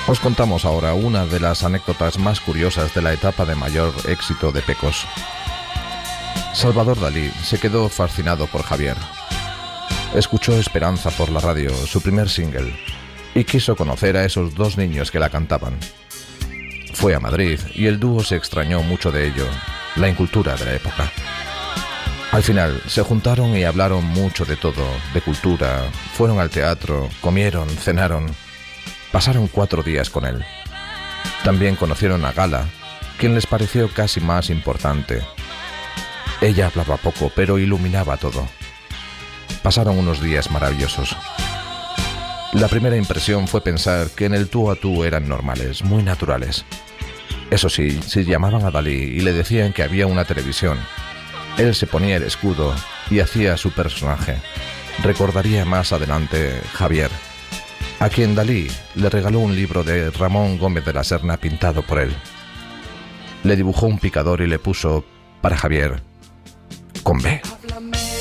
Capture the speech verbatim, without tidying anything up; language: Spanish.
Os contamos ahora una de las anécdotas más curiosas de la etapa de mayor éxito de Pecos. Salvador Dalí se quedó fascinado por Javier. Escuchó Esperanza por la radio, su primer single, y quiso conocer a esos dos niños que la cantaban. Fue a Madrid y el dúo se extrañó mucho de ello, la incultura de la época. Al final se juntaron y hablaron mucho de todo, de cultura, fueron al teatro, comieron, cenaron, pasaron cuatro días con él. También conocieron a Gala, quien les pareció casi más importante. Ella hablaba poco, pero iluminaba todo. Pasaron unos días maravillosos. La primera impresión fue pensar que en el tú a tú eran normales, muy naturales. Eso sí, si llamaban a Dalí y le decían que había una televisión, él se ponía el escudo y hacía su personaje. Recordaría más adelante Javier, a quien Dalí le regaló un libro de Ramón Gómez de la Serna pintado por él. Le dibujó un picador y le puso, para Javier, con B.